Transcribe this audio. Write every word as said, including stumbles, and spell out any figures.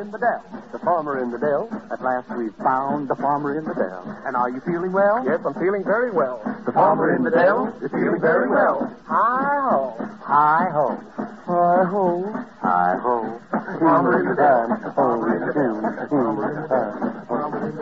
in the dell. The farmer in the dell. At last we've found the farmer in the dell. And are you feeling well? Yes, I'm feeling very well. The farmer in the dell is feeling very well. Hi-ho. Hi-ho. Hi-ho. Hi-ho. Farmer in the dell.